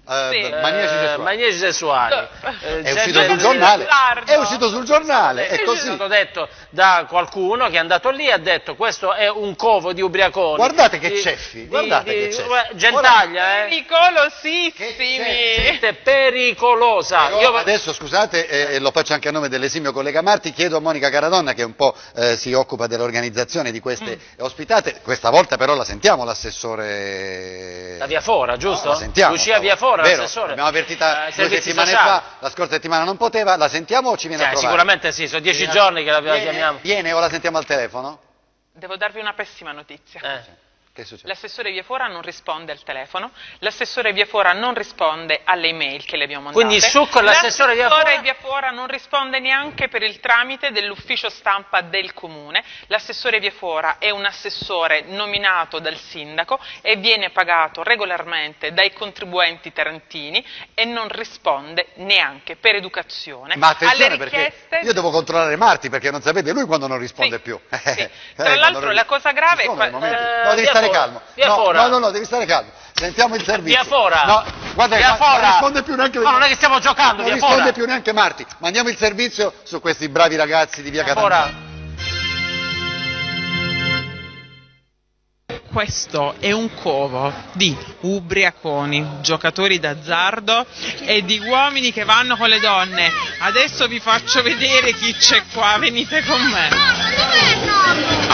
Maniaci sessuali. È uscito sul giornale, è uscito sul giornale, è così. È stato detto da qualcuno che è andato lì e ha detto questo è un covo di ubriaconi. Guardate che ceffi, guardate che ceffi. Gentaglia, Pericolosissimi. Siete pericolosa. Io adesso, scusate, lo faccio anche a nome dell'esimio collega Marti, chiedo a Monica Caradonna, che un po' si occupa dell'organizzazione di queste ospitate, questa volta però la sentiamo l'assessore... La Viafora, giusto? No, la sentiamo. Lucia Viafora, l'assessore. L'abbiamo avvertita 2 settimane fa, la scorsa settimana non poteva, la sentiamo o ci viene a trovare? Sicuramente sì, sono 10 giorni che la chiamiamo. Viene o la sentiamo al telefono? Devo darvi una pessima notizia. Che succede? L'assessore Viafora non risponde al telefono, l'assessore Viafora non risponde alle email che le abbiamo mandate. Quindi su con l'assessore Viafora non risponde neanche per il tramite dell'ufficio stampa del comune. L'assessore Viafora è un assessore nominato dal sindaco e viene pagato regolarmente dai contribuenti tarantini e non risponde neanche per educazione. Ma attenzione, alle richieste... perché io devo controllare Marti, perché non sapete lui quando non risponde più. Sì. Tra l'altro la cosa grave è... No, devi stare calmo. No, devi stare calmo. Sentiamo il servizio. Viafora. No, guarda, Viafora. non risponde più neanche... No, non è che stiamo giocando, non Viafora. risponde più neanche Marti. Mandiamo il servizio su questi bravi ragazzi di Via Catania. Questo è un covo di ubriaconi, giocatori d'azzardo e di uomini che vanno con le donne. Adesso vi faccio vedere chi c'è qua, venite con me.